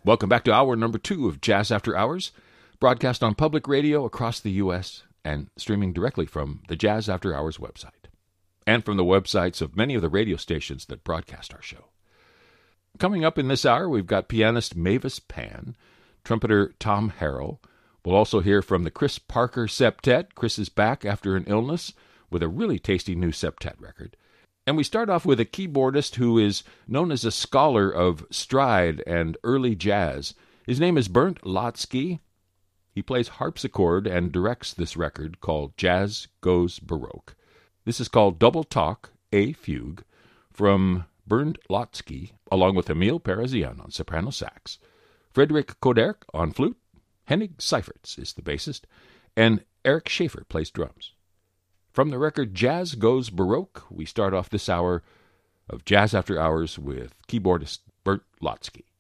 Welcome back to hour number 2 of Jazz After Hours, broadcast on public radio across the U.S. and streaming directly from the Jazz After Hours website, and from the websites of many of the radio stations that broadcast our show. Coming up in this hour, we've got pianist Mavis Pan, trumpeter Tom Harrell. We'll also hear from the Chris Parker Septet. Chris is back after an illness with a really tasty new septet record. And we start off with a keyboardist who is known as a scholar of stride and early jazz. His name is Bernd Lautzke. He plays harpsichord and directs this record called Jazz Goes Baroque. This is called Double Talk, A Fugue, from Bernd Lautzke, along with Emil Parazian on soprano sax, Friedrich Koderk on flute, Henning Seifertz is the bassist, and Eric Schaefer plays drums. From the record Jazz Goes Baroque, we start off this hour of Jazz After Hours with keyboardist Bernd Lautzke.